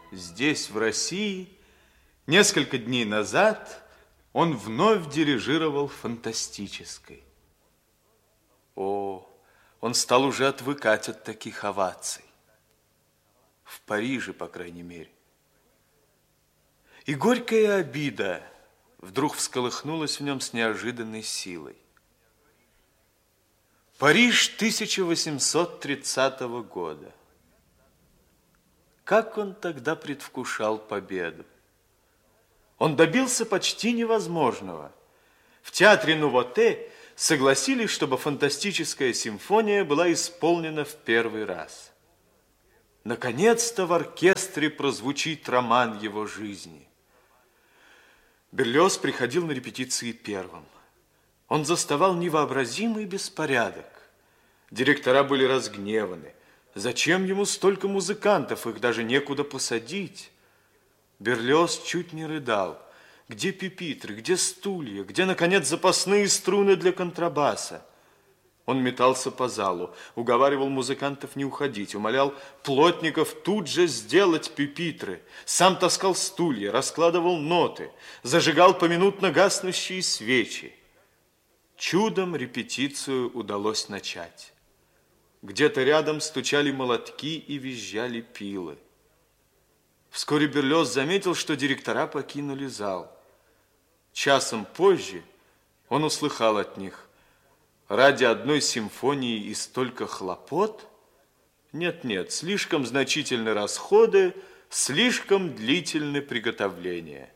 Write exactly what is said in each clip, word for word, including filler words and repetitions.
здесь, в России, несколько дней назад он вновь дирижировал фантастической. О, он стал уже отвыкать от таких оваций. В Париже, по крайней мере. И горькая обида вдруг всколыхнулась в нем с неожиданной силой. Париж тысяча восемьсот тридцатого года. Как он тогда предвкушал победу. Он добился почти невозможного. В театре Нувоте согласились, чтобы фантастическая симфония была исполнена в первый раз. Наконец-то в оркестре прозвучит роман его жизни. Берлиоз приходил на репетиции первым. Он заставал невообразимый беспорядок. Директора были разгневаны. Зачем ему столько музыкантов, их даже некуда посадить? Берлиоз чуть не рыдал. Где пюпитры, где стулья, где, наконец, запасные струны для контрабаса? Он метался по залу, уговаривал музыкантов не уходить, умолял плотников тут же сделать пюпитры, сам таскал стулья, раскладывал ноты, зажигал поминутно гаснущие свечи. Чудом репетицию удалось начать. Где-то рядом стучали молотки и визжали пилы. Вскоре Берлиоз заметил, что директора покинули зал. Часом позже он услыхал от них: ради одной симфонии и столько хлопот? Нет-нет, слишком значительны расходы, слишком длительны приготовления.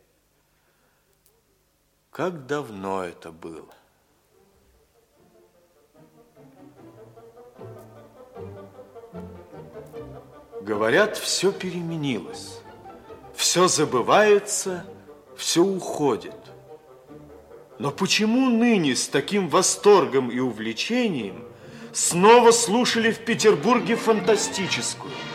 Как давно это было? Говорят, все переменилось, все забывается, все уходит. Но почему ныне с таким восторгом и увлечением снова слушали в Петербурге фантастическую?